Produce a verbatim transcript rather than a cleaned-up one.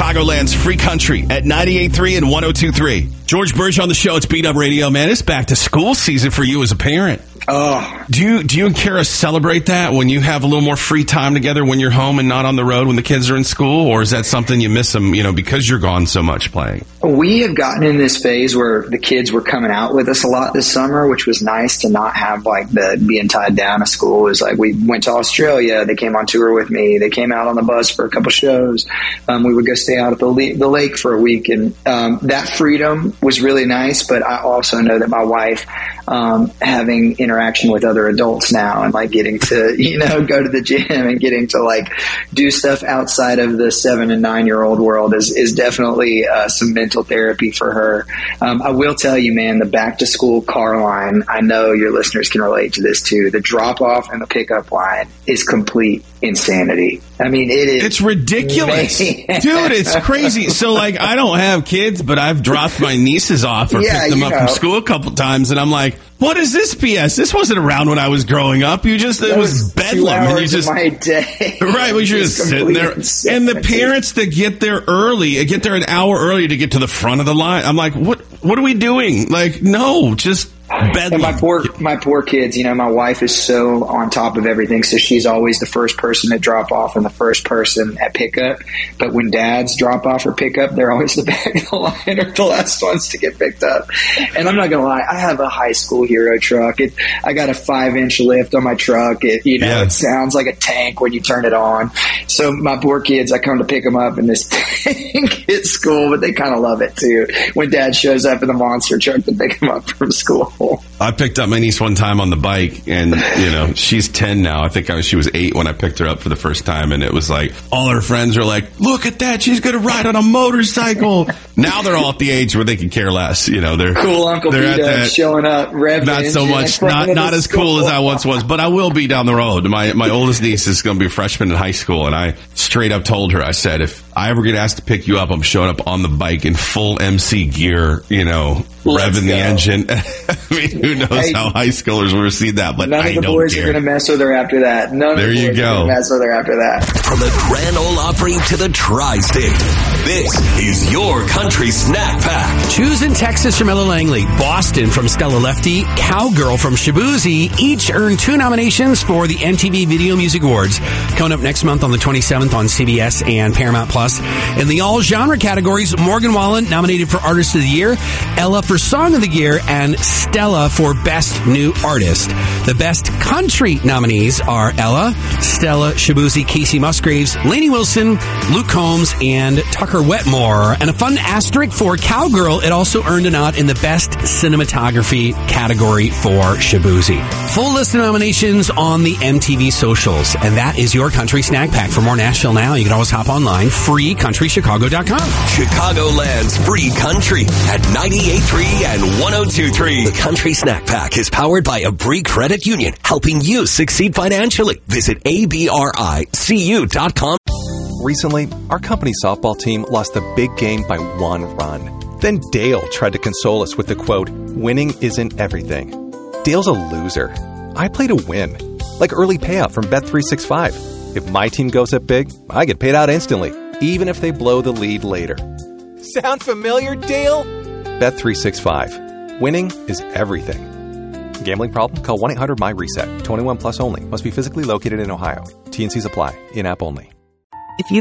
Chicagoland's free country at ninety-eight point three and one oh two point three. George Burge on the show. It's Beat Up Radio, man. It's back to school season for you as a parent. Oh, do you do you and Kara celebrate that when you have a little more free time together when you're home and not on the road when the kids are in school, or is that something you miss them, you know, because you're gone so much playing? We have gotten in this phase where the kids were coming out with us a lot this summer, which was nice to not have like the being tied down to school. It was like we went to Australia, they came on tour with me, they came out on the bus for a couple shows. Um, we would go stay out at the, le- the lake for a week, and um, that freedom was really nice. But I also know that my wife, um, having interaction with other adults now and like getting to, you know, go to the gym and getting to like do stuff outside of the seven and nine year old world is, is definitely uh, some mental therapy for her. Um, I will tell you, man, the back to school car line, I know your listeners can relate to this too. The drop off and the pickup line is complete insanity. I mean, it is. It's ridiculous. Man. Dude, it's crazy. So like, I don't have kids, but I've dropped my nieces off or Yeah, picked them you up know. from school a couple times, and I'm like, what is this B S? This wasn't around when I was growing up. You just, it That was was bedlam. two And you hours just, of my day. right, well, you're just Just sitting there. complete And the insanity. parents that get there early, get there an hour early to get to the front of the line. I'm like, what, what are we doing? Like, no, just bedlam. And my poor, my poor kids, you know, my wife is so on top of everything. So she's always the first person to drop off and the first person at pickup. But when dads drop off or pick up, they're always the back of the line or the last ones to get picked up. And I'm not going to lie, I have a high school hero truck. It, I got a five inch lift on my truck. It, you know, Yeah. it sounds like a tank when you turn it on. So my poor kids, I come to pick them up in this tank at school, but they kind of love it too. When dad shows up in the monster truck to pick them up from school. I picked up my niece one time on the bike, and, you know, she's ten now. I think I was, she was eight when I picked her up for the first time, and it was like, all her friends were like, look at that, she's going to ride on a motorcycle. Now they're all at the age where they can care less. You know, they're Cool Uncle they're Pete at that, showing up, revving not so engine in much, front not of not the as cool school. as I once was, but I will be down the road. My my oldest niece is going to be a freshman in high school, and I straight up told her, I said, if I ever get asked to pick you up, I'm showing up on the bike in full M C gear, you know, Let's revving the go. engine. I mean, who knows Hey, how high schoolers will receive that, but None I of the don't boys care. are going to mess with her after that. None There of the you boys go. are going to mess with her after that. From the Grand Ole Opry to the Tri-State, this is your country snack pack. Choose in Texas from Ella Langley, Boston from Stella Lefty, Cowgirl from Shabuzi, each earned two nominations for the M T V Video Music Awards. Coming up next month on the twenty-seventh on C B S and Paramount Plus. In the all-genre categories, Morgan Wallen nominated for Artist of the Year, Ella for Song of the Year, and Stella for Best New Artist. The Best Country nominees are Ella, Stella, Shabuzi, Casey Musgraves, Lainey Wilson, Luke Combs, and Tucker Wetmore. And a fun asterisk for Cowgirl, it also earned a nod in the Best Cinematography category for Shabuzi. Full list of nominations on the M T V socials. And that is your Country Snack Pack. For more Nashville Now, you can always hop online, free country chicago dot com. Chicagoland's free country at ninety-eight point three and one oh two point three. The Country Snack Pack is powered by Abri Credit Union, helping you succeed financially. Visit A B R I C U dot com. Recently, our company softball team lost the big game by one run. Then Dale tried to console us with the quote, winning isn't everything. Dale's a loser. I play to win. Like early payout from Bet three sixty-five. If my team goes up big, I get paid out instantly, even if they blow the lead later. Sound familiar, Dale? Bet three sixty-five. Winning is everything. Gambling problem? Call one eight hundred M Y RESET. twenty-one plus only. Must be physically located in Ohio. T and C's apply. In-app only.